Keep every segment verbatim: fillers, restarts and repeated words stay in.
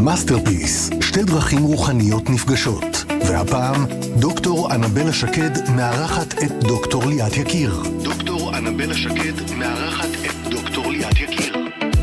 מאסטרפיס, שתי דרכים רוחניות נפגשות. והפעם, דוקטור אנבלה שקד מארחת את דוקטור ליאת יקיר. דוקטור אנבלה שקד מארחת את דוקטור ליאת יקיר.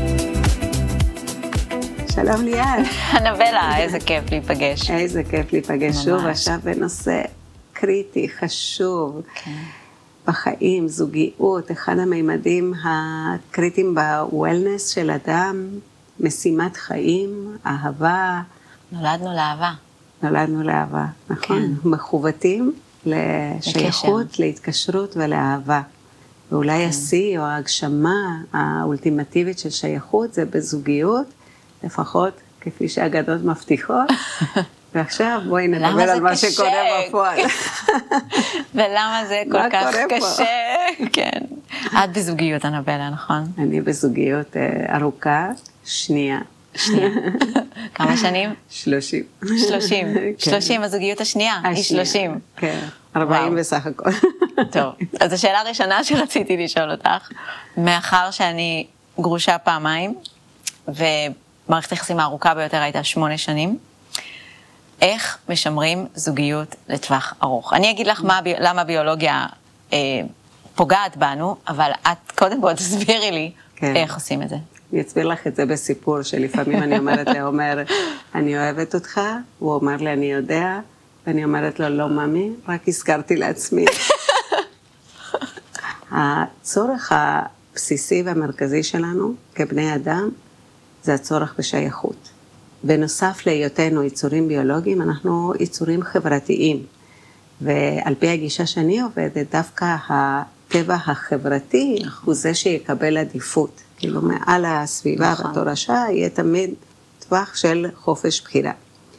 שלום ליאת. אנבלה, איזה כיף להיפגש. איזה כיף להיפגש שוב, עכשיו בנושא קריטי, חשוב. כן. בחיים, זוגיות, אחד המימדים הקריטיים בוולנס של אדם, משימת חיים, אהבה. נולדנו לאהבה. נולדנו לאהבה, נכון. כן. מחוותים לשייכות, לקשר. להתקשרות ולאהבה. ואולי כן. השיא או ההגשמה האולטימטיבית של שייכות זה בזוגיות, לפחות כפי שהאגדות מבטיחות. ועכשיו בואי נדבר על מה שקורה בפועל. ולמה זה כל כך קשה. כן. את בזוגיות, אנבלה, נכון? אני בזוגיות ארוכה, שנייה. שנייה. כמה שנים? שלושים. שלושים. שלושים, הזוגיות השנייה, היא שלושים. כן, ארבעים בסך הכל. טוב, אז השאלה הראשונה שרציתי לשאול אותך, מאחר שאני גרושה פעמיים, ומערכת היחסים הארוכה ביותר הייתה שמונה שנים, איך משמרים זוגיות לטווח ארוך? אני אגיד לך מה, למה ביולוגיה אה, פוגעת בנו, אבל את קודם כל תסבירי לי כן. איך עושים את זה. אני אסביר לך את זה בסיפור שלפעמים אני אומרת לו, אומר, אני אוהבת אותך, הוא אומר לי, אני יודע, ואני אומרת לו, לא ממי, רק הזכרתי לעצמי. הצורך הבסיסי והמרכזי שלנו כבני אדם, זה הצורך בשייכות. בנוסף להיותנו יצורים ביולוגיים, אנחנו יצורים חברתיים. ועל פי הגישה שאני עובדת, דווקא הטבע החברתי הוא זה שיקבל עדיפות. כאילו מעל הסביבה והתורשה יהיה תמיד טווח של חופש בחירה.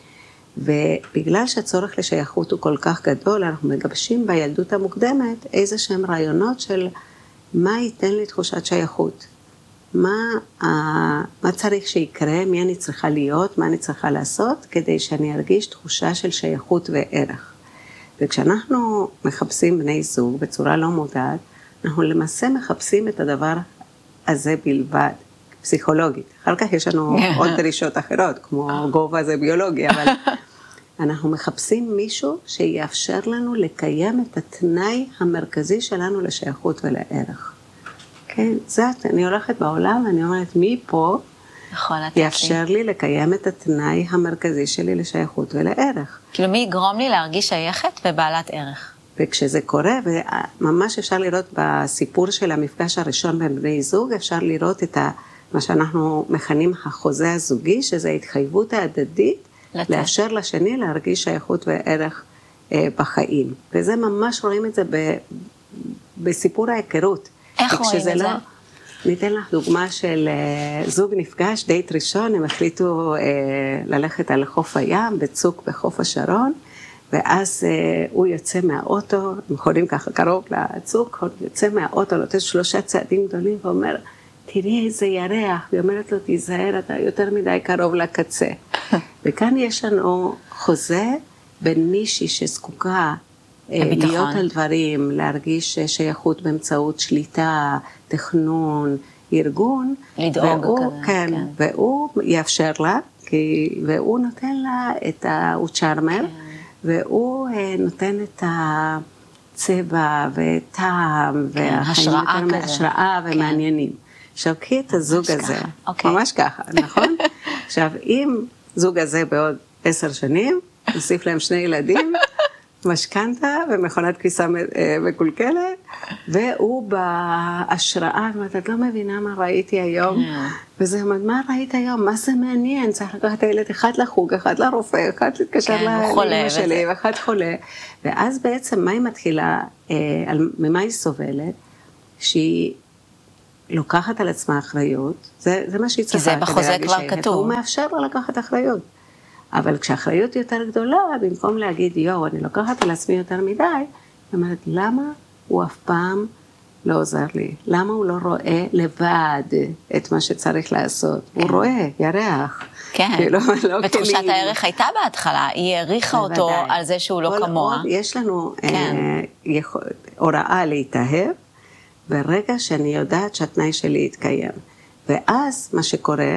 ובגלל שהצורך לשייכות הוא כל כך גדול, אנחנו מגבשים בילדות המוקדמת איזה שהם רעיונות של מה ייתן לי תחושת שייכות. מה, מה צריך שיקרה, מי אני צריכה להיות, מה אני צריכה לעשות, כדי שאני ארגיש תחושה של שייכות וערך. וכשאנחנו מחפשים בני זוג בצורה לא מודעת, אנחנו למעשה מחפשים את הדבר הזה בלבד, פסיכולוגית. אחר כך יש לנו עוד דרישות אחרות, כמו גובה זה ביולוגי, אבל אנחנו מחפשים מישהו שיאפשר לנו לקיים את התנאי המרכזי שלנו לשייכות ולערך. כן, זאת, אני הולכת בעולם, אני אומרת, מי פה יאפשר לי לקיים את התנאי המרכזי שלי לשייכות ולערך. כאילו, מי יגרום לי להרגיש שייכת ובעלת ערך? וכשזה קורה, וממש אפשר לראות בסיפור של המפגש הראשון בין בני זוג, אפשר לראות את ה, מה שאנחנו מכנים החוזה הזוגי, שזה ההתחייבות ההדדית, לתת. לאפשר לשני להרגיש שייכות וערך אה, בחיים. וזה ממש רואים את זה ב, בסיפור ההיכרות. איך רואים את לא, זה? ניתן לך דוגמה של uh, זוג נפגש, דייט ראשון, הם החליטו uh, ללכת על חוף הים, בצוק בחוף השרון, ואז uh, הוא יוצא מהאוטו, הם חולים ככה קרוב לצוק, הוא יוצא מהאוטו, נותן שלושה צעדים גדולים, ואומר, תראי איזה ירח, והיא אומרת לו, תיזהר, אתה יותר מדי קרוב לקצה. וכאן יש לנו חוזה בין מישהי שזקוקה, להיות על דברים, להרגיש שייכות באמצעות שליטה, תכנון, ארגון. לדאוג והוא, כזה. כן, כן. והוא יאפשר לה, כי, והוא נותן לה את ה... הוא צ'ארמר, כן. והוא נותן את הצבע וטעם, כן, השראה כזה. השראה ומעניינים. כן. עכשיו, קחי את הזוג הזה, אוקיי. ממש ככה, נכון? עכשיו, אם זוג הזה בעוד עשר שנים, נוסיף להם שני ילדים, משכנתה ומכונת כביסה מקולקלת, והוא בהשראה, ואומרת, את לא מבינה מה ראיתי היום, וזה אומר, מה ראית היום? מה זה מעניין? צריך לקחת את הילד אחד לחוג, אחד לרופא, אחד להתקשר לאמא שלי, ואחד חולה. ואז בעצם מה היא מתחילה, ממה היא סובלת? שהיא לוקחת על עצמה אחריות, זה מה שהיא צריכה. כי זה בחוזה כבר כתוב. הוא מאפשר לה לקחת אחריות. אבל כשהאחריות יותר גדולה, במקום להגיד, יו, אני לוקחת על עצמי יותר מדי, היא אומרת, למה הוא אף פעם לא עוזר לי? למה הוא לא רואה לבד את מה שצריך לעשות? כן. הוא רואה, ירח. כן, כאילו, לא ותחושת כלים. הערך הייתה בהתחלה, היא העריכה אותו על זה שהוא לא כמוה. עוד יש לנו כן. אה, יכול, הוראה להתאהב, ברגע שאני יודעת שהתנאי שלי יתקיים. ואז מה שקורה,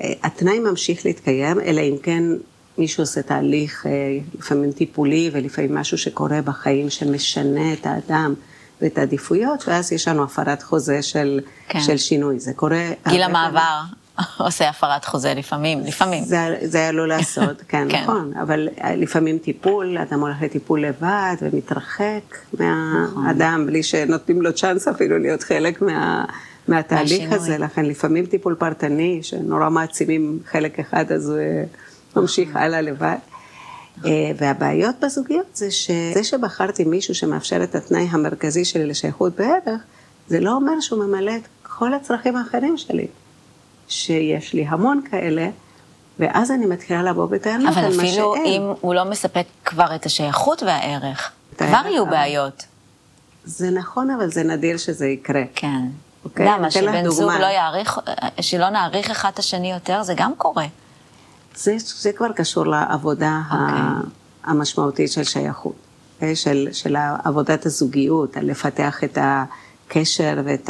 התנאי ממשיך להתקיים, אלא אם כן מישהו עושה תהליך, לפעמים טיפולי, ולפעמים משהו שקורה בחיים שמשנה את האדם ואת העדיפויות, ואז יש לנו הפרת חוזה של, כן. של שינוי. זה קורה... גיל המעבר עושה הפרת חוזה לפעמים, לפעמים. זה, זה עלול לעשות, כן, כן, נכון. אבל לפעמים טיפול, אדם הולך לטיפול לבד ומתרחק מהאדם, בלי שנותנים לו צ'אנס אפילו להיות חלק מה... מהתהליך הזה, לכן לפעמים טיפול פרטני, שנורא מעצימים חלק אחד, אז הוא ממשיך הלאה לבד. והבעיות בזוגיות זה שזה שבחרתי מישהו שמאפשר את התנאי המרכזי שלי לשייכות בערך, זה לא אומר שהוא ממלא את כל הצרכים האחרים שלי, שיש לי המון כאלה, ואז אני מתחילה לבוא בטענות על מה שאין. אבל אפילו אם הוא לא מספק כבר את השייכות והערך, כבר יהיו בעיות. זה נכון, אבל זה נדיר שזה יקרה. כן. Okay, למה, שבן זוג לא יעריך, שלא נעריך אחד השני יותר, זה גם קורה. זה, זה כבר קשור לעבודה okay. המשמעותית של שייכות, של, של עבודת הזוגיות, על לפתח את הקשר ואת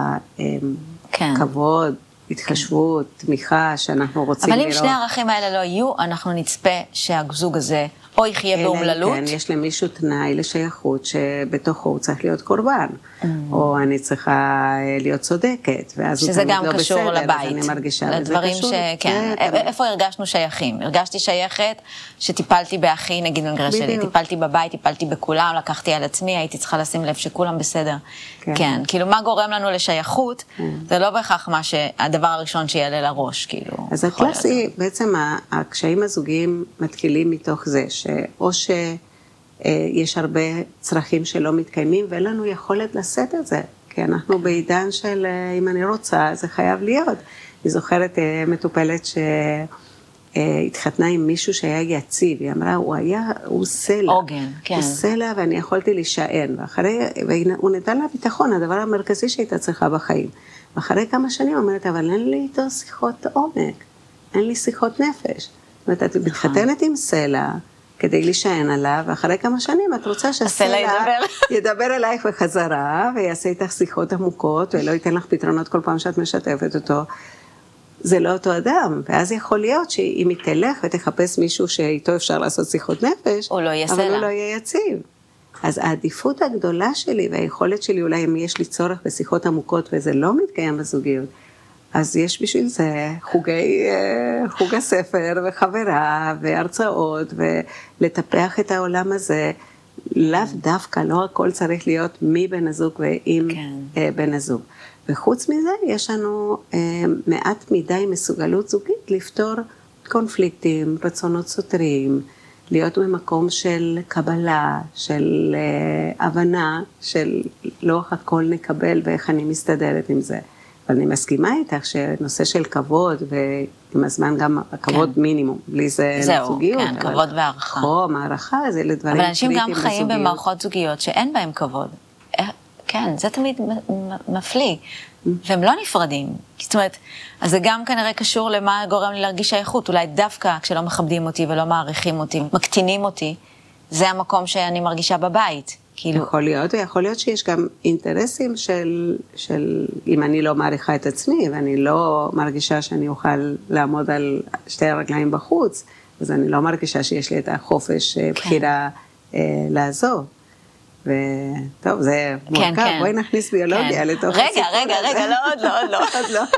הכבוד, כן. התחשבות, כן. תמיכה שאנחנו רוצים לראות. אבל אם שני הערכים האלה לא יהיו, אנחנו נצפה שהזוג הזה או יחיה באומללות. כן, יש למישהו תנאי לשייכות שבתוכו הוא צריך להיות קורבן, mm. או אני צריכה להיות צודקת, ואז הוא תמיד לא בסדר, שזה גם קשור לבית, אז אני מרגישה לדברים ש... כן, איפה הרגשנו שייכים? הרגשתי שייכת שטיפלתי באחי, נגיד במקרה שלי, טיפלתי בבית, טיפלתי בכולם, לקחתי על עצמי, הייתי צריכה לשים לב שכולם בסדר. כן, כאילו מה גורם לנו לשייכות, זה לא בהכרח מה שהדבר הראשון שיעלה לראש, כאילו. אז הקלאסי, בעצם הקשיים הזוגיים מתחילים מתוך זה, או שיש הרבה צרכים שלא מתקיימים, ואין לנו יכולת לשאת את זה, כי אנחנו בעידן של אם אני רוצה, זה חייב להיות. אני זוכרת מטופלת שהתחתנה עם מישהו שהיה יציב, היא אמרה, הוא היה, הוא סלע. עוגן, כן. הוא סלע ואני יכולתי להישען, ואחרי, והוא נתן לה ביטחון, הדבר המרכזי שהייתה צריכה בחיים. ואחרי כמה שנים אומרת, אבל אין לי איתו שיחות עומק, אין לי שיחות נפש. זאת אומרת, את מתחתנת עם סלע, כדי להישען עליו, ואחרי כמה שנים את רוצה שהסלע ידבר אלייך בחזרה, ויעשה איתך שיחות עמוקות, ולא ייתן לך פתרונות כל פעם שאת משתפת אותו. זה לא אותו אדם, ואז יכול להיות שאם היא תלך ותחפש מישהו שאיתו אפשר לעשות שיחות נפש, הוא לא יהיה אבל סלע. הוא לא יהיה יציב. אז העדיפות הגדולה שלי, והיכולת שלי אולי אם יש לי צורך בשיחות עמוקות, וזה לא מתקיים בזוגיות, אז יש בשביל זה חוגי, חוג הספר וחברה והרצאות ולטפח את העולם הזה, לאו דווקא, לא הכל צריך להיות מבן הזוג ועם כן. בן הזוג. וחוץ מזה יש לנו מעט מדי מסוגלות זוגית לפתור קונפליקטים, רצונות סותרים, להיות במקום של קבלה, של הבנה, של לא הכל נקבל ואיך אני מסתדרת עם זה. אבל אני מסכימה איתך שנושא של כבוד, ועם הזמן גם כבוד כן. מינימום, בלי זה זהו, זוגיות. כן, כבוד והערכה. חום, הערכה, זה לדברים קריטיים. אבל אנשים גם חיים בזוגיות. במערכות זוגיות שאין בהם כבוד. כן, זה תמיד מפליא. והם לא נפרדים. זאת אומרת, אז זה גם כנראה קשור למה גורם לי להרגיש שייכות. אולי דווקא כשלא מכבדים אותי ולא מעריכים אותי, מקטינים אותי, זה המקום שאני מרגישה בבית. כאילו... יכול להיות, ויכול להיות שיש גם אינטרסים של, של אם אני לא מעריכה את עצמי, ואני לא מרגישה שאני אוכל לעמוד על שתי הרגליים בחוץ, אז אני לא מרגישה שיש לי את החופש כן. בחירה אה, לעזוב. וטוב, זה מורכב, כן, כן. בואי נכניס ביולוגיה כן. לתוך רגע, הסיפור רגע, הזה. רגע, לא, עוד לא, עוד לא. עוד לא.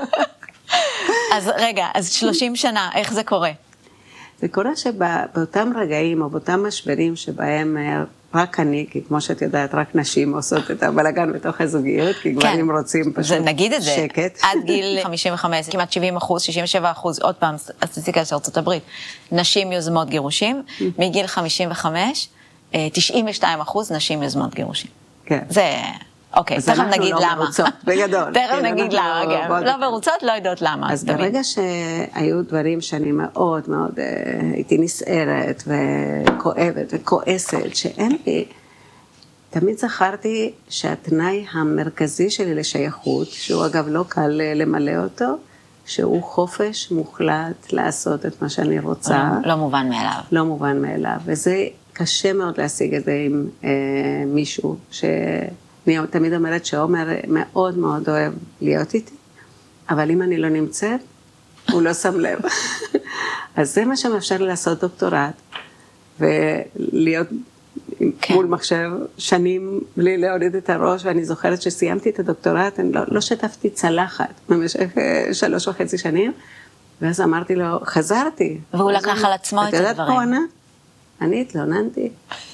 אז רגע, אז שלושים שנה, איך זה קורה? זה קורה שבאותם רגעים, או באותם משברים שבהם רק אני, כי כמו שאת יודעת, רק נשים עושות את הבלגן בתוך הזוגיות, כי גברים כן. רוצים פשוט שקט. נגיד את זה, עד גיל חמישים וחמש, כמעט שבעים אחוז, שישים ושבע אחוז, עוד פעם, הסטטיסטיקה של ארצות הברית, נשים יוזמות גירושים, מגיל חמישים וחמש, תשעים ושתיים אחוז נשים יוזמות גירושים. כן. זה, אוקיי, תכף נגיד למה. אז אנחנו לא מרוצות, בגדול. תכף נגיד למה, כן. לא מרוצות, לא יודעות למה. אז ברגע שהיו דברים שאני מאוד מאוד הייתי נסערת וכואבת וכועסת, שאין לי, תמיד זכרתי שהתנאי המרכזי שלי לשייכות, שהוא אגב לא קל למלא אותו, שהוא חופש מוחלט לעשות את מה שאני רוצה. לא מובן מאליו. לא מובן מאליו, וזה קשה מאוד להשיג את זה עם אה, מישהו, שאני תמיד אומרת שעומר מאוד מאוד אוהב להיות איתי, אבל אם אני לא נמצאת, הוא לא שם לב. אז זה מה שמאפשר לי לעשות דוקטורט, ולהיות כן. מול מחשב שנים בלי להוריד את הראש, ואני זוכרת שסיימתי את הדוקטורט, אני לא, לא שטפתי צלחת במשך שלוש וחצי שנים, ואז אמרתי לו, חזרתי. והוא לקח על עצמו את הדברים. את יודעת פה ענה? אני התלוננתי.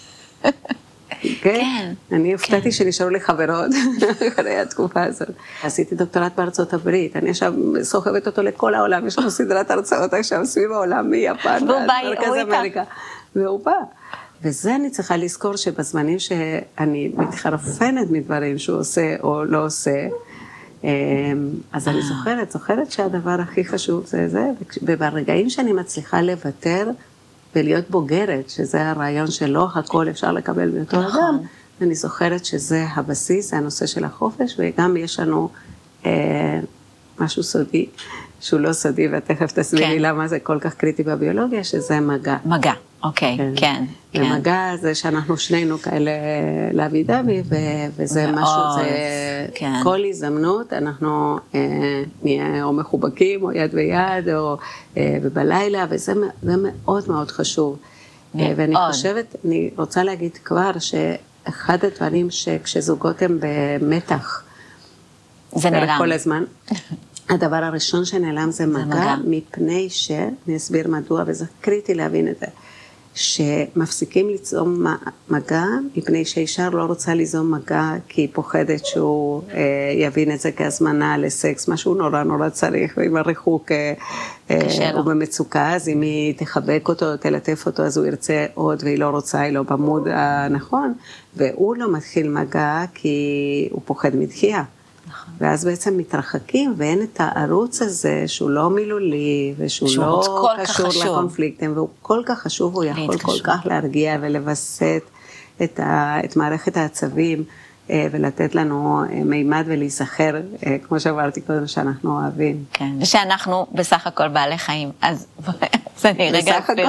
כן. אני הפתעתי שנשארו לי חברות אחרי התקופה הזאת. עשיתי דוקטורט בארצות הברית, אני עכשיו סוחבת אותו לכל העולם, יש לנו סדרת הרצאות עכשיו סביב העולם, מיפן, מרכז אמריקה. והוא בא. וזה אני צריכה לזכור שבזמנים שאני מתחרפנת מדברים שהוא עושה או לא עושה, אז אני זוכרת, זוכרת שהדבר הכי חשוב זה זה, וברגעים שאני מצליחה לוותר ולהיות בוגרת, שזה הרעיון שלא הכל אפשר לקבל באותו אדם, אני זוכרת שזה הבסיס, זה הנושא של החופש, וגם יש לנו משהו סודי, שהוא לא סודי, ותכף תסבירי למה זה כל כך קריטי בביולוגיה, שזה מגע. מגע, אוקיי, כן. ומגע זה שאנחנו שנינו כאלה לאבי דבי, וזה משהו, זה כל הזדמנות, אנחנו נהיה או מחובקים, או יד ביד, או בלילה, וזה מאוד מאוד חשוב. ואני חושבת, אני רוצה להגיד כבר, שאחד הדברים שכשזוגות הם במתח, זה נעלם. כל הזמן, הדבר הראשון שנעלם זה מגע, מפני ש, אני אסביר מדוע, וזה קריטי להבין את זה, שמפסיקים ליזום מגע, מפני שאישה לא רוצה ליזום מגע, כי היא פוחדת שהוא אה, יבין את זה כהזמנה לסקס, משהו נורא נורא צריך, ואם הריחוק אה, אה, הוא במצוקה, אז אם היא תחבק אותו, תלטף אותו, אז הוא ירצה עוד, והיא לא רוצה, היא לא במוד הנכון, והוא לא מתחיל מגע, כי הוא פוחד מדחייה. ואז בעצם מתרחקים, ואין את הערוץ הזה שהוא לא מילולי, ושהוא לא קשור לקונפליקטים, והוא כל כך חשוב, הוא יכול כל כך להרגיע ולבסט את, ה, את מערכת העצבים, ולתת לנו מימד ולהיזכר, כמו שאמרתי קודם, שאנחנו אוהבים. כן, ושאנחנו בסך הכל בעלי חיים, אז אני רגע אסביר.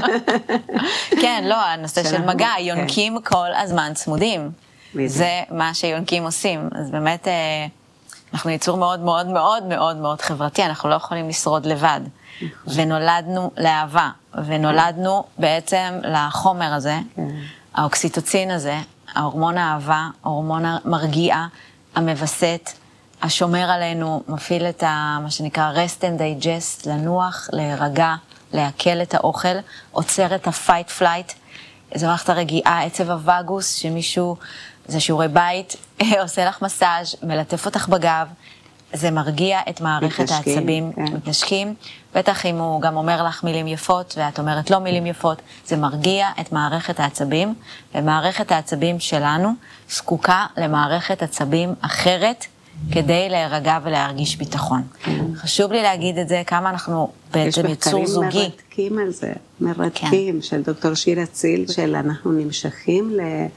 כן, לא, הנושא של מגע, יונקים כל הזמן צמודים. זה מה שיונקים עושים, אז באמת אנחנו יצור מאוד מאוד מאוד מאוד מאוד חברתי, אנחנו לא יכולים לשרוד לבד, ונולדנו לאהבה, ונולדנו בעצם לחומר הזה, האוקסיטוצין הזה, ההורמון האהבה, ההורמון המרגיע, המבסט, השומר עלינו, מפעיל את ה, מה שנקרא rest and digest, לנוח, להירגע, להקל את האוכל, עוצר את ה-fight flight, זו מערכת הרגיעה, עצב הווגוס, שמישהו, זה שיעורי בית, עושה לך מסאז', מלטף אותך בגב, זה מרגיע את מערכת מתנשקים, העצבים, כן. מתנשקים, בטח אם הוא גם אומר לך מילים יפות, ואת אומרת לא מילים יפות, זה מרגיע את מערכת העצבים, ומערכת העצבים שלנו זקוקה למערכת עצבים אחרת, כדי להירגע ולהרגיש ביטחון. כן. חשוב לי להגיד את זה, כמה אנחנו בעצם יצור זוגי. יש מחקרים מרתקים על זה, מרתקים, כן. של דוקטור שירה ציל, של אנחנו נמשכים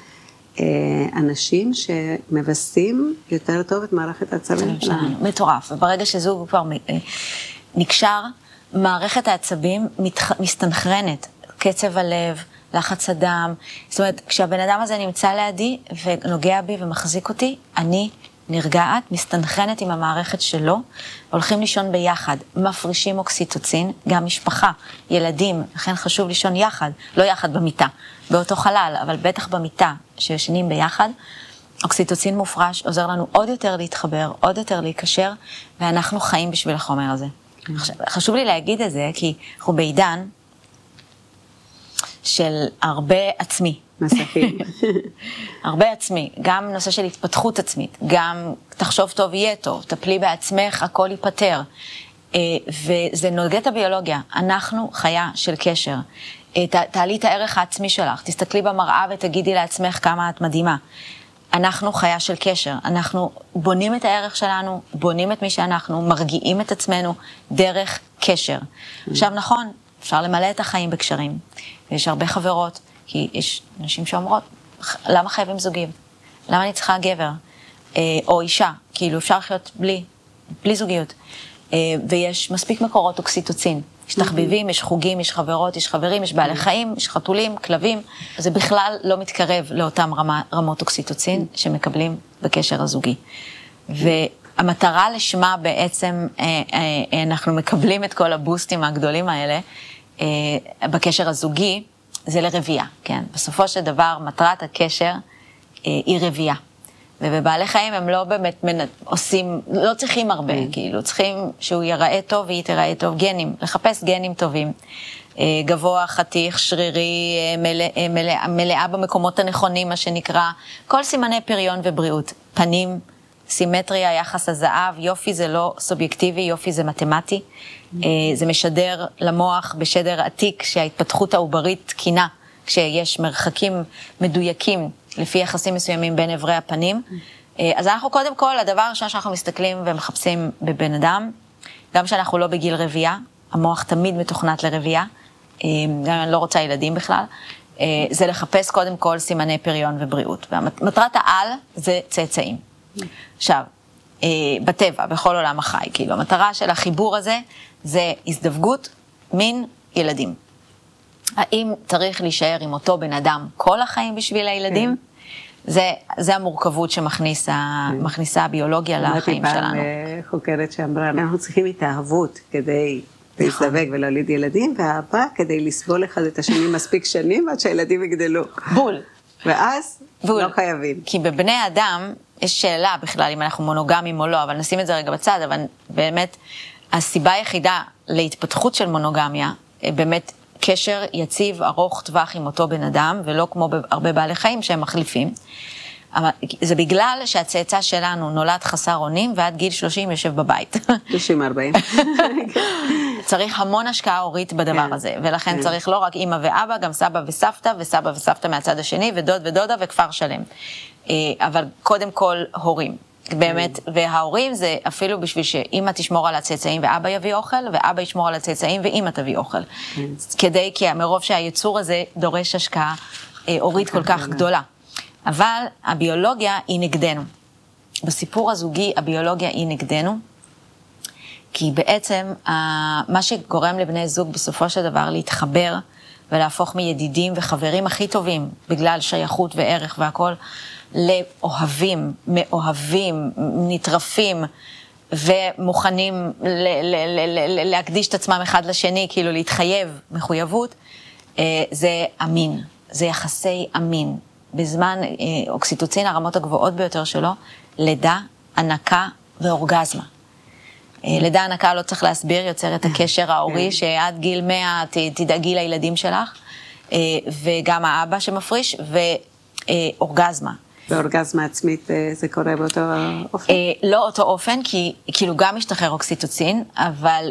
לאנשים שמבססים יותר טוב את מערכת העצבים שלנו. מטורף, וברגע שזוג כבר נקשר, מערכת העצבים מסתנכרנת, קצב הלב, לחץ הדם, זאת אומרת, כשהבן אדם הזה נמצא לידי ונוגע בי ומחזיק אותי, אני נרגעת, מסתנכרנת עם המערכת שלו, הולכים לישון ביחד, מפרישים אוקסיטוצין, גם משפחה, ילדים, לכן חשוב לישון יחד, לא יחד במיטה, באותו חלל, אבל בטח במיטה, שישנים ביחד, אוקסיטוצין מופרש, עוזר לנו עוד יותר להתחבר, עוד יותר להיקשר, ואנחנו חיים בשביל החומר הזה. חשוב לי להגיד את זה, כי אנחנו בעידן של הרבה עצמי. מסכים. הרבה עצמי, גם נושא של התפתחות עצמית, גם תחשוב טוב יהיה טוב, תפלי בעצמך, הכל ייפטר. וזה נוגע את הביולוגיה, אנחנו חיה של קשר. תעלי את הערך העצמי שלך, תסתכלי במראה ותגידי לעצמך כמה את מדהימה. אנחנו חיה של קשר, אנחנו בונים את הערך שלנו, בונים את מי שאנחנו, מרגיעים את עצמנו דרך קשר. עכשיו נכון, אפשר למלא את החיים בקשרים, ויש הרבה חברות, כי יש נשים שאומרות, למה חייבים זוגיות? למה אני צריכה גבר? או אישה, כאילו אפשר לחיות בלי, בלי זוגיות. ויש מספיק מקורות אוקסיטוצין. יש תחביבים, יש חוגים, יש חברות, יש חברים, יש בעלי חיים, יש חתולים, כלבים. זה בכלל לא מתקרב לאותם רמה, רמות אוקסיטוצין שמקבלים בקשר הזוגי. המטרה לשמה בעצם, אנחנו מקבלים את כל הבוסטים הגדולים האלה, בקשר הזוגי, זה לרבייה, כן. בסופו של דבר, מטרת הקשר היא רבייה. ובבעלי חיים הם לא באמת עושים, לא צריכים הרבה, כאילו, צריכים שהוא ייראה טוב והיא תיראה טוב, גנים, לחפש גנים טובים. גבוה, חתיך, שרירי, מלא, מלא, מלאה במקומות הנכונים, מה שנקרא, כל סימני פריון ובריאות, פנים, סימטריה, יחס הזהב, יופי זה לא סובייקטיבי, יופי זה מתמטי, זה משדר למוח בשדר עתיק שההתפתחות העוברית תקינה, כשיש מרחקים מדויקים לפי יחסים מסוימים בין עברי הפנים. אז אנחנו קודם כל, הדבר הראשון שאנחנו מסתכלים ומחפשים בבן אדם, גם שאנחנו לא בגיל רבייה, המוח תמיד מתוכנת לרבייה, גם אני לא רוצה ילדים בכלל, זה לחפש קודם כל סימני פריון ובריאות. ומטרת העל זה צאצאים. עכשיו, בטבע, בכל עולם החי, כאילו, המטרה של החיבור הזה זה הזדווגות, מין, ילדים. האם צריך להישאר עם אותו בן אדם כל החיים בשביל הילדים? זה, זה המורכבות שמכניסה הביולוגיה לחיים שלנו. פעם חוקרת שאמרה, אנחנו צריכים התאהבות כדי להזדווג ולהוליד ילדים, והאבא כדי לסבול אחד את השני מספיק שנים עד שהילדים יגדלו. בול. ואז בול. לא חייבים. כי בבני אדם יש שאלה בכלל אם אנחנו מונוגמים או לא, אבל נשים את זה רגע בצד, אבל באמת הסיבה היחידה להתפתחות של מונוגמיה, באמת קשר יציב ארוך טווח עם אותו בן אדם, ולא כמו בהרבה בעלי חיים שהם מחליפים. זה בגלל שהצאצא שלנו נולד חסר אונים, ועד גיל שלושים יושב בבית. שלושים ארבעים. צריך המון השקעה הורית בדבר הזה, ולכן צריך לא רק אמא ואבא, גם סבא וסבתא, וסבא וסבתא מהצד השני, ודוד ודודה וכפר שלם. אבל קודם כל הורים. באמת, וההורים זה אפילו בשביל שאמא תשמור על הצאצאים ואבא יביא אוכל, ואבא ישמור על הצאצאים ואמא תביא אוכל. כדי, כי מרוב שהיצור הזה דורש השקעה הורית כל כך גדולה. אבל הביולוגיה היא נגדנו. בסיפור הזוגי הביולוגיה היא נגדנו, כי בעצם מה שגורם לבני זוג בסופו של דבר להתחבר ולהפוך מידידים וחברים הכי טובים, בגלל שייכות וערך והכל, לאוהבים, מאוהבים, נטרפים ומוכנים להקדיש את עצמם אחד לשני, כאילו להתחייב מחויבות, זה אמין, זה יחסי אמין. בזמן אוקסיטוצין, הרמות הגבוהות ביותר שלו, לידה, הנקה ואורגזמה. לידה, הנקה לא צריך להסביר, יוצר את הקשר ההורי, שעד גיל מאה תדאגי לילדים שלך, וגם האבא שמפריש, ואורגזמה. ואורגזמה עצמית זה קורה באותו אופן? לא אותו אופן, כי כאילו גם משתחרר אוקסיטוצין, אבל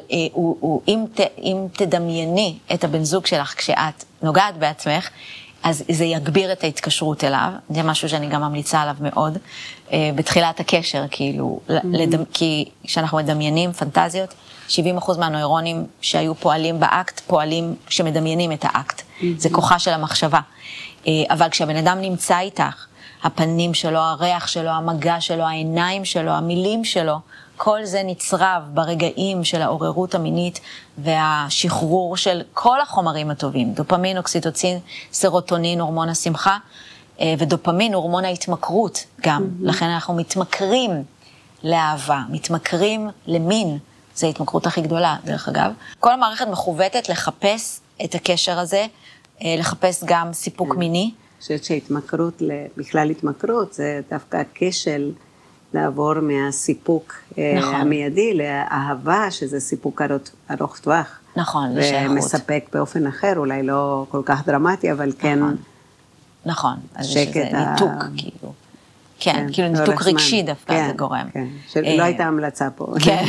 אם תדמייני את הבן זוג שלך כשאת נוגעת בעצמך, אז זה יגביר את ההתקשרות אליו, זה משהו שאני גם ממליצה עליו מאוד, בתחילת הקשר, כאילו, לדמ... כי כשאנחנו מדמיינים פנטזיות, שבעים אחוז מהנוירונים שהיו פועלים באקט, פועלים כשמדמיינים את האקט. זה כוחה של המחשבה. אבל כשהבן אדם נמצא איתך, הפנים שלו, הריח שלו, המגע שלו, העיניים שלו, המילים שלו, כל זה נצרב ברגעים של העוררות המינית והשחרור של כל החומרים הטובים. דופמין, אוקסיטוצין, סרוטונין, הורמון השמחה, ודופמין, הורמון ההתמכרות גם. Mm-hmm. לכן אנחנו מתמכרים לאהבה, מתמכרים למין. זו ההתמכרות הכי גדולה, דרך אגב. כל המערכת מכוותת לחפש את הקשר הזה, לחפש גם סיפוק מיני. אני חושבת שהתמכרות, בכלל התמכרות, זה דווקא הכשל לעבור מהסיפוק נכון. המיידי לאהבה, שזה סיפוק ארוך טווח. נכון, לשייכות. ומספק באופן אחר, אולי לא כל כך דרמטי, אבל כן... נכון, נכון. אז שזה ה... ניתוק, כאילו. כן, כן כאילו ניתוק רגשי דווקא כן, זה גורם. כן, שלא הייתה המלצה פה. כן.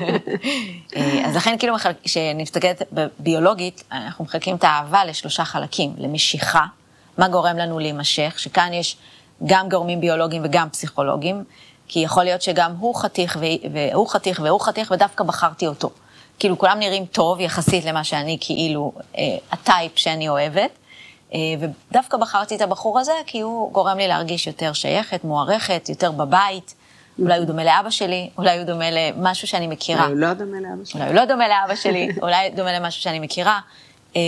אז לכן כאילו, כשנסתכלת ביולוגית, אנחנו מחלקים את האהבה לשלושה חלקים, למשיכה, מה גורם לנו להימשך, שכאן יש גם גורמים ביולוגיים וגם פסיכולוגיים, כי יכול להיות שגם הוא חתיך והוא חתיך והוא חתיך, ודווקא בחרתי אותו. כאילו כולם נראים טוב יחסית למה שאני כאילו, אה, הטייפ שאני אוהבת, אה, ודווקא בחרתי את הבחור הזה, כי הוא גורם לי להרגיש יותר שייכת, מוערכת, יותר בבית, אולי הוא דומה לאבא שלי, אולי הוא דומה למשהו שאני מכירה. אולי הוא לא דומה לאבא שלי. אולי הוא לא דומה לאבא שלי, אולי דומה למשהו שאני מכירה. אה,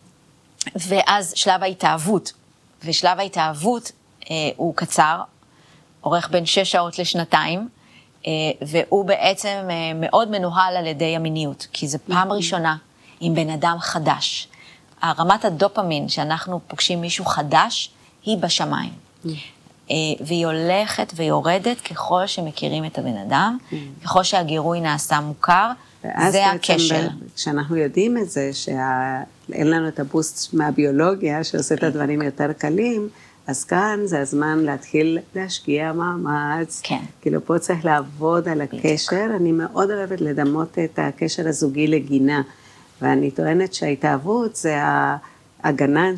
ואז שלב ההתאהבות, ושלב ההתאהבות אה, הוא קצר, אורך בין שש שעות לשנתיים, והוא בעצם מאוד מנוהל על ידי המיניות, כי זו פעם ראשונה עם בן אדם חדש. הרמת הדופמין שאנחנו פוגשים מישהו חדש, היא בשמיים. והיא הולכת ויורדת ככל שמכירים את הבן אדם, ככל שהגירוי נעשה מוכר, זה הקשר. כשאנחנו יודעים את זה, שאין לנו את הבוסט מהביולוגיה, שעושה את הדברים יותר קלים, אז כאן זה הזמן להתחיל להשקיע מאמץ. כן. כאילו פה צריך לעבוד על הקשר. אני מאוד אוהבת לדמות את הקשר הזוגי לגינה, ואני טוענת שההתאהבות זה הגנן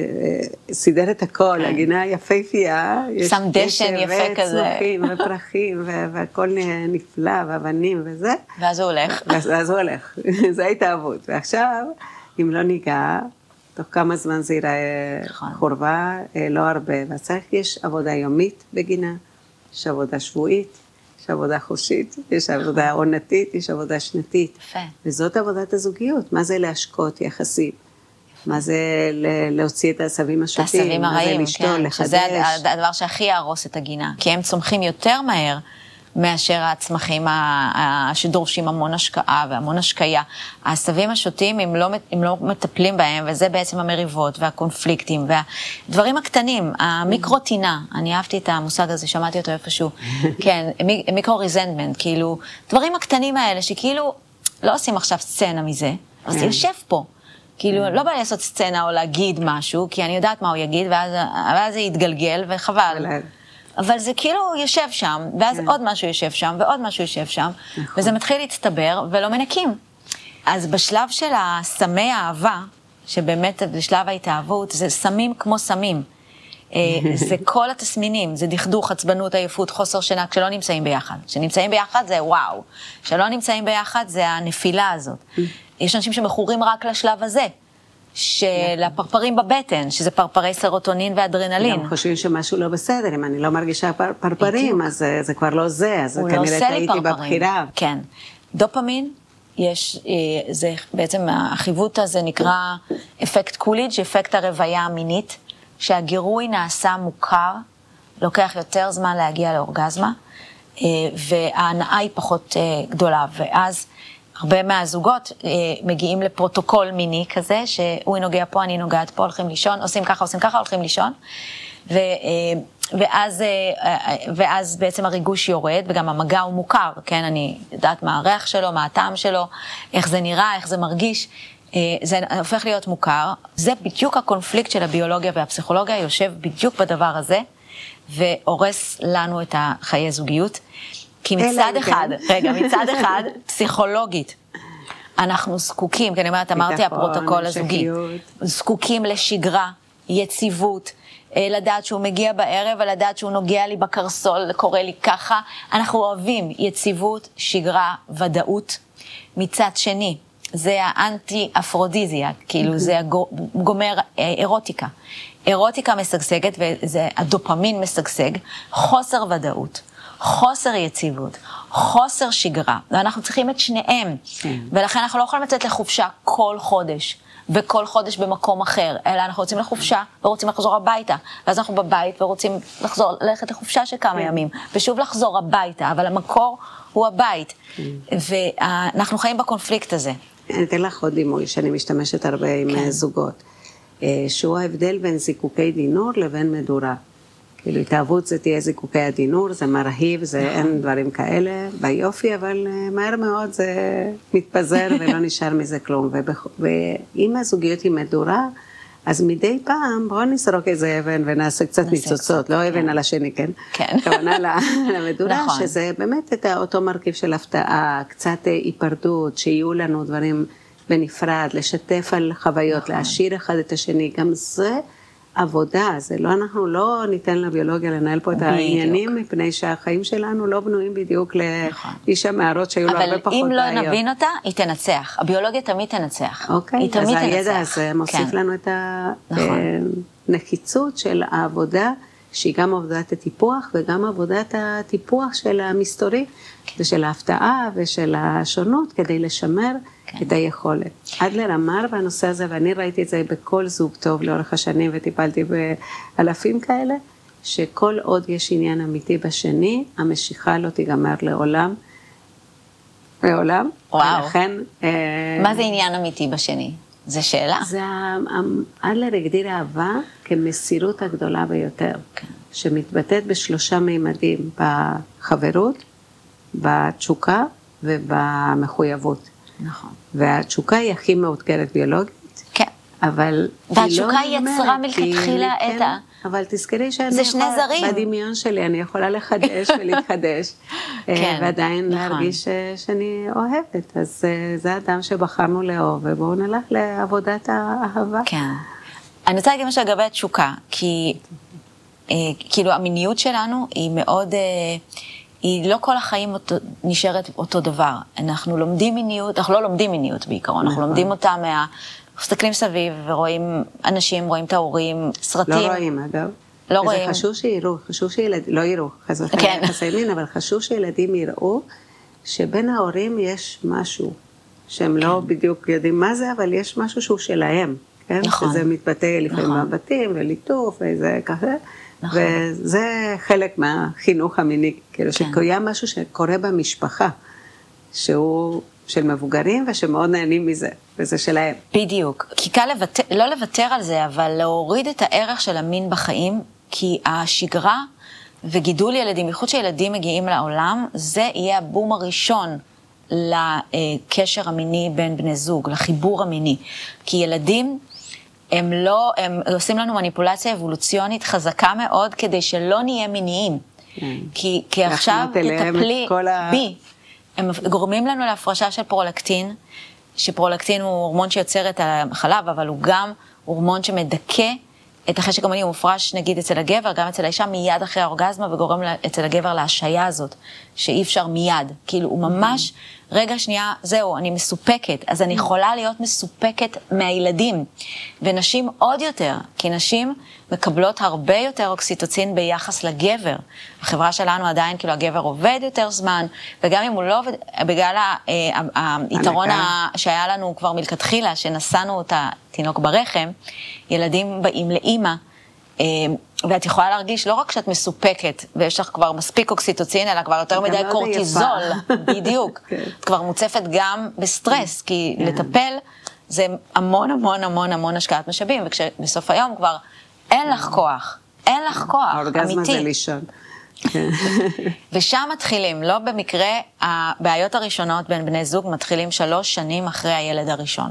שסידר את הכל, כן. הגינה היפהפייה. שם דשן יפה כזה. וצמחים ופרחים, והכל נפלא, ואבנים וזה. ואז הוא הולך. ואז הוא הולך. זה ההתאהבות. ועכשיו, אם לא ניגע, תוך כמה זמן זה ייראה נכון. חורבה, לא הרבה. והצריך יש עבודה יומית בגינה, יש עבודה שבועית, יש עבודה חושית, יש עבודה עונתית, יש עבודה שנתית. יפה. וזאת עבודת הזוגיות. מה זה להשקות יחסים? מה זה להוציא את העשבים השוטים? את העשבים הרעים, לשתול, כן. לחדש. שזה הדבר שהכי יהרוס את הגינה. כי הם צומחים יותר מהר מאשר הצמחים שדורשים המון השקעה והמון השקיה. העשבים השוטים, אם לא, אם לא מטפלים בהם, וזה בעצם המריבות והקונפליקטים והדברים הקטנים, המיקרוטינה, אני אהבתי את המושג הזה, שמעתי אותו איפשהו, כן, מיקרו-ריזנטמנט, כאילו, דברים הקטנים האלה שכאילו לא עושים עכשיו סצנה מזה, אבל זה יושב פה. כאילו, לא בא לי לעשות סצנה או להגיד משהו, כי אני יודעת מה הוא יגיד, ואז, ואז זה יתגלגל וחבל. אבל זה כאילו יושב שם, ואז עוד משהו יושב שם, ועוד משהו יושב שם, וזה מתחיל להצטבר ולא מנקים. אז בשלב של הסמי האהבה, שבאמת בשלב ההתאהבות, זה סמים כמו סמים. זה כל התסמינים, זה דכדוך, עצבנות, עייפות, חוסר שינה, כשלא נמצאים ביחד. כשנמצאים ביחד זה וואו. כשלא נמצאים ביחד זה הנפילה הזאת. יש אנשים שמכורים רק לשלב הזה. של הפרפרים בבטן, שזה פרפרי סרוטונין ואדרנלין. גם חושבים שמשהו לא בסדר, אם אני לא מרגישה פרפרים, אז זה כבר לא זה, אז כנראה טעיתי בבחירה. כן. דופמין, יש, זה בעצם החיווט הזה נקרא אפקט קוליג', אפקט הרוויה המינית, שהגירוי נעשה מוכר, לוקח יותר זמן להגיע לאורגזמה, וההנאה היא פחות גדולה, ואז הרבה מהזוגות אה, מגיעים לפרוטוקול מיני כזה, שהוא נוגע פה, אני נוגעת פה, הולכים לישון, עושים ככה, עושים ככה, הולכים לישון, ו, אה, ואז, אה, ואז בעצם הריגוש יורד, וגם המגע הוא מוכר, כן, אני יודעת מה הריח שלו, מה הטעם שלו, איך זה נראה, איך זה מרגיש, אה, זה הופך להיות מוכר, זה בדיוק הקונפליקט של הביולוגיה והפסיכולוגיה, יושב בדיוק בדבר הזה, והורס לנו את החיי זוגיות, כי מצד אחד, רגע, מצד אחד, פסיכולוגית, אנחנו זקוקים, כי אני אומרת, אמרתי הפרוטוקול הזוגי, זקוקים לשגרה, יציבות, לדעת שהוא מגיע בערב, ולדעת שהוא נוגע לי בקרסול, קורא לי ככה, אנחנו אוהבים יציבות, שגרה, ודאות. מצד שני, זה האנטי-אפרודיזיה, כאילו זה גומר אירוטיקה. אירוטיקה משגשגת, וזה הדופמין משגשג, חוסר ודאות. חוסר יציבות, חוסר שגרה, ואנחנו צריכים את שניהם, ולכן אנחנו לא יכולים לצאת לחופשה כל חודש, וכל חודש במקום אחר, אלא אנחנו רוצים לחופשה ורוצים לחזור הביתה, ואז אנחנו בבית ורוצים לחזור, ללכת לחופשה של כמה ימים, ושוב לחזור הביתה, אבל המקור הוא הבית, ואנחנו חיים בקונפליקט הזה. אני אתן לך עוד דימוי שאני משתמשת הרבה עם זוגות, שהוא ההבדל בין זיקוקי דינור לבין מדורה. כאילו, התאהבות זה תהיה זיקוקי הדינור, זה מרהיב, זה אין דברים כאלה ביופי, אבל מהר מאוד זה מתפזר ולא נשאר מזה כלום. ואם הזוגיות היא מדורה, אז מדי פעם בואו נסרוק איזה אבן ונעשה קצת ניצוצות, לא אבן על השני, כן? כן. כוונה למדורה, שזה באמת את אותו מרכיב של הפתעה, קצת היפרדות, שיהיו לנו דברים בנפרד, לשתף על חוויות, להשאיר אחד את השני, גם זה עבודה, זה לא, אנחנו לא ניתן לביולוגיה לנהל פה את העניינים, מפני שהחיים שלנו לא בנויים בדיוק לאיש המערות שהיו לו הרבה פחות בעיות. אבל אם לא נבין אותה, היא תנצח. הביולוגיה תמיד תנצח. אוקיי, אז הידע הזה מוסיף לנו את הנחיצות של העבודה, שהיא גם עבודת הטיפוח, וגם עבודת הטיפוח של המסתורי, ושל ההפתעה ושל השונות, כדי לשמר את היכולת. עד לרמר בנושא הזה, ואני ראיתי את זה בכל זוג טוב לאורך השנים, וטיפלתי באלפים כאלה, שכל עוד יש עניין אמיתי בשני, המשיכה לא תיגמר לעולם. לעולם. וואו. ולכן, מה זה עניין אמיתי בשני? זה שאלה. זה, אדלר הגדיר אהבה כמסירות הגדולה ביותר, כן. שמתבטאת בשלושה מימדים, בחברות, בתשוקה ובמחויבות. נכון. והתשוקה היא הכי מאותגרת ביולוגית. כן. אבל והתשוקה יצרה מלכתחילה את ה... אבל תזכרי שאני זה שני יכולה, זרים. בדמיון שלי אני יכולה לחדש ולהתחדש, כן, ועדיין נכון. להרגיש שאני אוהבת. אז זה אדם שבחרנו לאהוב, ובואו נלך לעבודת האהבה. כן. אני רוצה להגיד משהו לגבי התשוקה, כי אה, כאילו המיניות שלנו היא מאוד, אה, היא לא כל החיים אותו, נשארת אותו דבר. אנחנו לומדים מיניות, אנחנו לא לומדים מיניות בעיקרון, אנחנו לומדים אותה מה... מסתכלים סביב ורואים אנשים, רואים את ההורים, סרטים. לא רואים, אגב. לא רואים. וזה חשוב שיראו, חשוב שילדים, לא יראו, חס וחלילה כן. יחסי מין, אבל חשוב שילדים יראו שבין ההורים יש משהו, שהם לא בדיוק יודעים מה זה, אבל יש משהו שהוא שלהם, כן? נכון. שזה מתבטא לפעמים נכון. מבטים וליטוף וזה ככה. נכון. וזה חלק מהחינוך המיני, כאילו כן. שקיים משהו שקורה במשפחה, שהוא של מבוגרים ושמאוד נהנים מזה, וזה שלהם. בדיוק. כי קל לוותר, לא לוותר על זה, אבל להוריד את הערך של המין בחיים, כי השגרה וגידול ילדים, בייחוד שילדים מגיעים לעולם, זה יהיה הבום הראשון לקשר המיני בין בני זוג, לחיבור המיני. כי ילדים, הם לא, הם עושים לנו מניפולציה אבולוציונית חזקה מאוד, כדי שלא נהיה מיניים. כי, כי עכשיו תטפלי בי. הם גורמים לנו להפרשה של פרולקטין, שפרולקטין הוא הורמון שיוצר את החלב, אבל הוא גם הורמון שמדכא את החשק המיני, הוא מופרש נגיד אצל הגבר, גם אצל האישה מיד אחרי האורגזמה, וגורם אצל הגבר להשעיה הזאת, שאי אפשר מיד. כאילו הוא ממש, רגע שנייה, זהו, אני מסופקת, אז אני יכולה להיות מסופקת מהילדים, ונשים עוד יותר, כי נשים מקבלות הרבה יותר אוקסיטוצין ביחס לגבר. החברה שלנו עדיין, כאילו הגבר עובד יותר זמן, וגם אם הוא לא עובד, בגלל היתרון שהיה לנו כבר מלכתחילה, שנסענו את התינוק ברחם, ילדים באים לאמא, ואת יכולה להרגיש לא רק שאת מסופקת, ויש לך כבר מספיק אוקסיטוצין, אלא כבר יותר מדי קורטיזול, בדיוק. את כבר מוצפת גם בסטרס, כי לטפל זה המון המון המון המון השקעת משאבים, וכשבסוף היום כבר אין לך כוח, אין לך כוח, אמיתי. האורגזמה זה לישון. ושם מתחילים, לא במקרה, הבעיות הראשונות בין בני זוג מתחילים שלוש שנים אחרי הילד הראשון.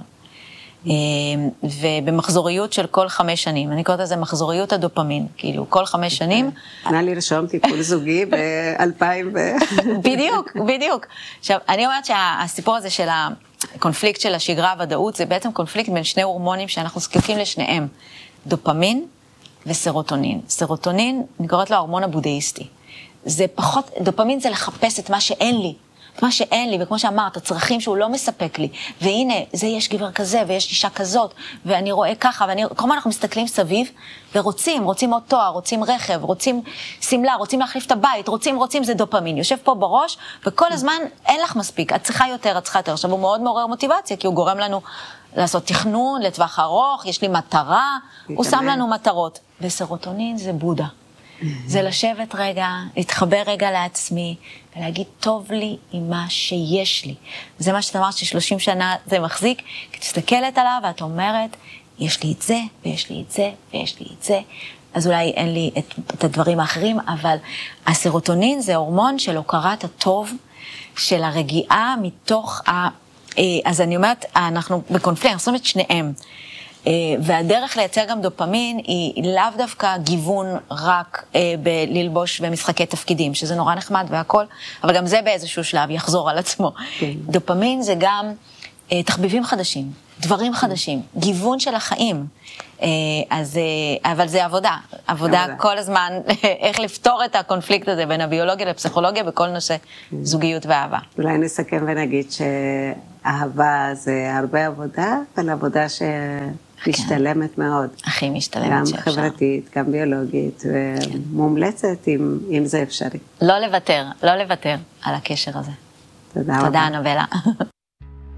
ובמחזוריות של כל חמש שנים, אני קוראת לזה מחזוריות הדופמין, כאילו כל חמש שנים. נא לרשום טיפול זוגי ב-אלפיים ו... בדיוק, בדיוק. עכשיו, אני אומרת שהסיפור הזה של הקונפליקט של השגרה הוודאות, זה בעצם קונפליקט בין שני הורמונים שאנחנו זקוקים לשניהם, דופמין וסרוטונין. סרוטונין, אני קוראת לו ההורמון הבודהיסטי. זה פחות, דופמין זה לחפש את מה שאין לי. את מה שאין לי, וכמו שאמרת, הצרכים שהוא לא מספק לי, והנה, זה יש גבר כזה, ויש אישה כזאת, ואני רואה ככה, ואני, כל מה אנחנו מסתכלים סביב, ורוצים, רוצים עוד תואר, רוצים רכב, רוצים סמלה, רוצים להחליף את הבית, רוצים, רוצים, זה דופמין, יושב פה בראש, וכל הזמן אין לך מספיק, את צריכה יותר, את צריכה יותר. עכשיו הוא מאוד מעורר מוטיבציה, כי הוא גורם לנו לעשות תכנון לטווח ארוך, יש לי מטרה, הוא שם לנו מטרות. וסרוטונין זה בודה. זה לשבת רגע, להתחבר רגע לעצמי, ולהגיד, טוב לי עם מה שיש לי. זה מה שאתה אמרת ששלושים שנה זה מחזיק, כי תסתכלת עליו ואת אומרת, יש לי את זה, ויש לי את זה, ויש לי את זה. אז אולי אין לי את, את הדברים האחרים, אבל הסרוטונין זה הורמון של הוקרת הטוב, של הרגיעה מתוך ה... אז אני אומרת, אנחנו בקונפליקט, אנחנו את שניהם. והדרך לייצר גם דופמין היא לאו דווקא גיוון רק בללבוש במשחקי תפקידים, שזה נורא נחמד והכל, אבל גם זה באיזשהו שלב יחזור על עצמו. דופמין זה גם תחביבים חדשים, דברים חדשים, גיוון של החיים. אז, אבל זה עבודה, עבודה כל הזמן, איך לפתור את הקונפליקט הזה בין הביולוגיה לפסיכולוגיה בכל נושא זוגיות ואהבה. אולי נסכם ונגיד שאהבה זה הרבה עבודה, אבל עבודה ש... משתלמת מאוד. הכי משתלמת גם שאפשר. גם חברתית, גם ביולוגית, ומומלצת אם, אם זה אפשרי. לא לוותר, לא לוותר על הקשר הזה. תודה רבה. תודה, אנבלה.